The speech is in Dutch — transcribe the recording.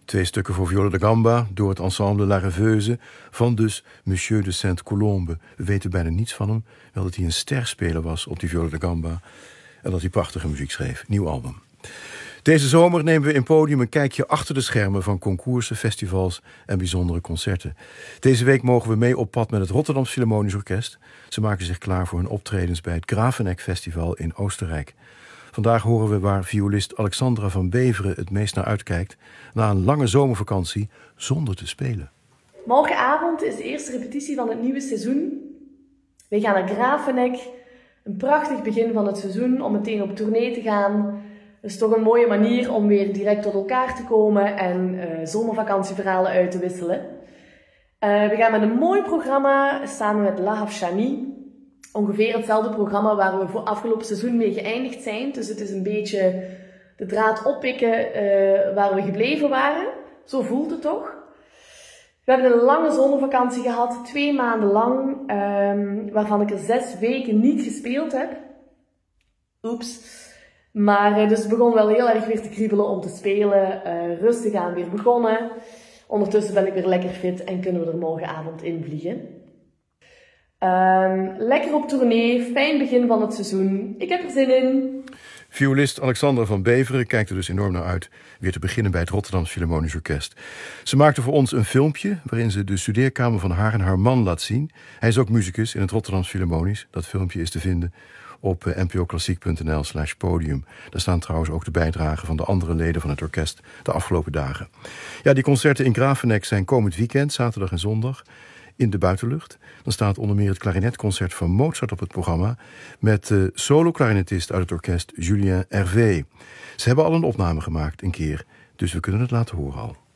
2 stukken voor viola da gamba door het ensemble La Rêveuse van dus Monsieur de Sainte-Colombe. We weten bijna niets van hem, wel dat hij een sterspeler was op die viola da gamba en dat hij prachtige muziek schreef. Nieuw album. Deze zomer nemen we in Podium een kijkje achter de schermen van concoursen, festivals en bijzondere concerten. Deze week mogen we mee op pad met het Rotterdams Philharmonisch Orkest. Ze maken zich klaar voor hun optredens bij het Grafeneck Festival in Oostenrijk. Vandaag horen we waar violist Alexandra van Beveren het meest naar uitkijkt na een lange zomervakantie zonder te spelen. Morgenavond is de eerste repetitie van het nieuwe seizoen. We gaan naar Grafeneck. Een prachtig begin van het seizoen om meteen op tournee te gaan. Dat is toch een mooie manier om weer direct tot elkaar te komen en zomervakantieverhalen uit te wisselen. We gaan met een mooi programma samen met La Hafshani. Ongeveer hetzelfde programma waar we voor afgelopen seizoen mee geëindigd zijn. Dus het is een beetje de draad oppikken waar we gebleven waren. Zo voelt het toch? We hebben een lange zomervakantie gehad, 2 maanden lang, waarvan ik er 6 weken niet gespeeld heb. Oeps. Maar dus het begon wel heel erg weer te kriebelen om te spelen. Rustig aan weer begonnen. Ondertussen ben ik weer lekker fit en kunnen we er morgenavond in vliegen. Lekker op tournee, fijn begin van het seizoen. Ik heb er zin in. Violist Alexandra van Beveren kijkt er dus enorm naar uit weer te beginnen bij het Rotterdams Philharmonisch Orkest. Ze maakte voor ons een filmpje waarin ze de studeerkamer van haar en haar man laat zien. Hij is ook muzikus in het Rotterdams Philharmonisch. Dat filmpje is te vinden op npoklassiek.nl/podium. Daar staan trouwens ook de bijdragen van de andere leden van het orkest de afgelopen dagen. Ja, die concerten in Grafeneck zijn komend weekend, zaterdag en zondag, in de buitenlucht. Dan staat onder meer het klarinetconcert van Mozart op het programma met solo-klarinetist uit het orkest Julien Hervé. Ze hebben al een opname gemaakt een keer, dus we kunnen het laten horen al.